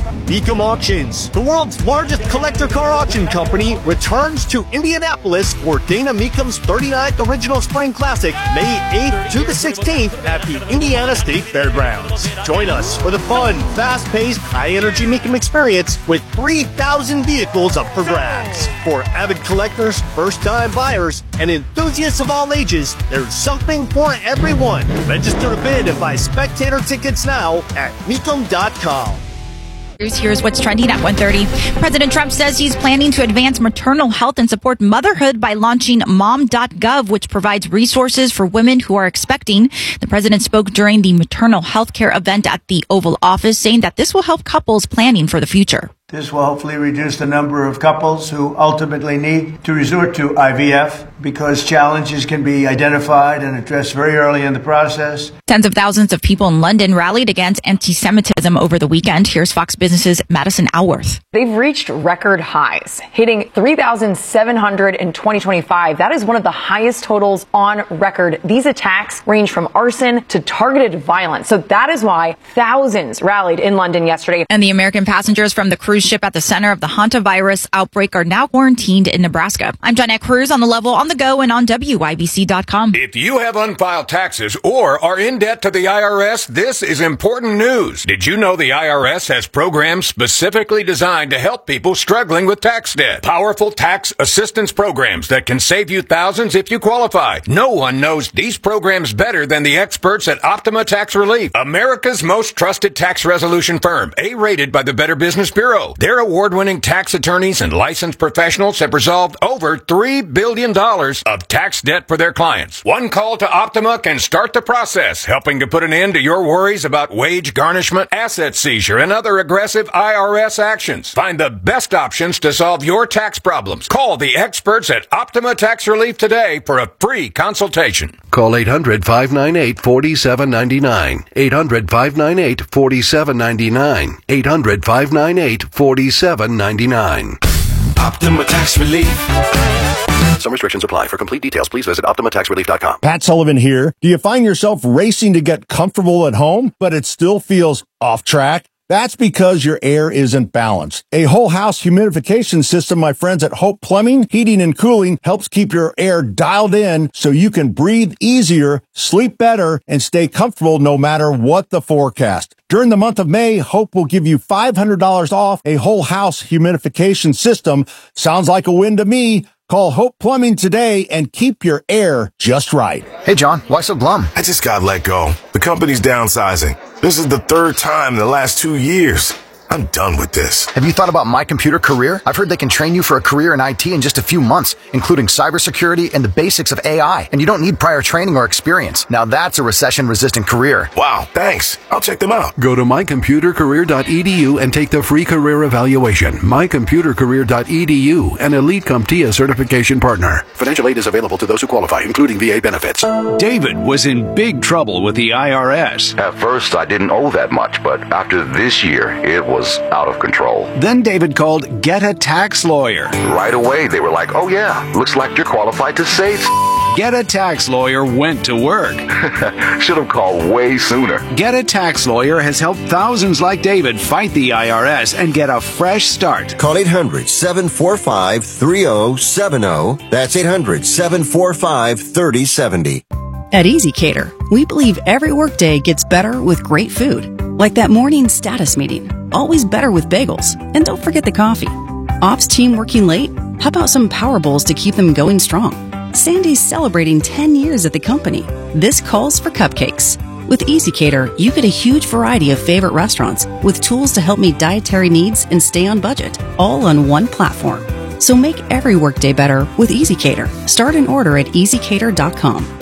Mecum Auctions, the world's largest collector car auction company, returns to Indianapolis for Dana Mecum's 39th Original Spring Classic, May 8th to the 16th at the Indiana State Fairgrounds. Join us for the fun, fast-paced, high-energy Mecum experience with 3,000 vehicles up for grabs. For avid collectors, first-time buyers, and enthusiasts of all ages, there's something for everyone. Register to bid and buy spectator tickets now at Mecum.com. Here's what's trending at 1:30. President Trump says he's planning to advance maternal health and support motherhood by launching mom.gov, which provides resources for women who are expecting. The president spoke during the maternal health care event at the Oval Office, saying that this will help couples planning for the future. This will hopefully reduce the number of couples who ultimately need to resort to IVF because challenges can be identified and addressed very early in the process. Tens of thousands of people in London rallied against anti-Semitism over the weekend. Here's Fox Business's Madison Alworth. They've reached record highs, hitting 3,700 in 2025. That is one of the highest totals on record. These attacks range from arson to targeted violence. So that is why thousands rallied in London yesterday. And the American passengers from the cruise ship at the center of the hantavirus outbreak are now quarantined in Nebraska. I'm Jeanette Cruz on The Level, on the go, and on WIBC.com. If you have unfiled taxes or are in debt to the IRS, this is important news. Did you know the IRS has programs specifically designed to help people struggling with tax debt? Powerful tax assistance programs that can save you thousands if you qualify. No one knows these programs better than the experts at Optima Tax Relief, America's most trusted tax resolution firm, A-rated by the Better Business Bureau. Their award-winning tax attorneys and licensed professionals have resolved over $3 billion of tax debt for their clients. One call to Optima can start the process, helping to put an end to your worries about wage garnishment, asset seizure, and other aggressive IRS actions. Find the best options to solve your tax problems. Call the experts at Optima Tax Relief today for a free consultation. Call 800-598-4799. 800-598-4799. 800-598-4799. Optima Tax Relief. Some restrictions apply. For complete details, please visit OptimaTaxRelief.com. Pat Sullivan here. Do you find yourself racing to get comfortable at home, but it still feels off track? That's because your air isn't balanced. A whole house humidification system, my friends at Hope Plumbing, Heating and Cooling, helps keep your air dialed in so you can breathe easier, sleep better, and stay comfortable no matter what the forecast. During the month of May, Hope will give you $500 off a whole house humidification system. Sounds like a win to me. Call Hope Plumbing today and keep your air just right. Hey, John, why so glum? I just got let go. The company's downsizing. This is the third time in the last 2 years. I'm done with this. Have you thought about My Computer Career? I've heard they can train you for a career in IT in just a few months, including cybersecurity and the basics of AI. And you don't need prior training or experience. Now that's a recession-resistant career. Wow, thanks. I'll check them out. Go to mycomputercareer.edu and take the free career evaluation. mycomputercareer.edu, an Elite CompTIA certification partner. Financial aid is available to those who qualify, including VA benefits. David was in big trouble with the IRS. At first, I didn't owe that much, but after this year, it was out of control. Then David called Get a Tax Lawyer. Right away, they were like, oh yeah, looks like you're qualified to save. Get a Tax Lawyer went to work. Should have called way sooner. Get a Tax Lawyer has helped thousands like David fight the IRS and get a fresh start. Call 800-745-3070. That's 800-745-3070. At EasyCater, we believe every workday gets better with great food. Like that morning status meeting. Always better with bagels. And don't forget the coffee. Ops team working late? How about some power bowls to keep them going strong? Sandy's celebrating 10 years at the company. This calls for cupcakes. With EasyCater, you get a huge variety of favorite restaurants with tools to help meet dietary needs and stay on budget, all on one platform. So make every workday better with EasyCater. Start an order at EasyCater.com.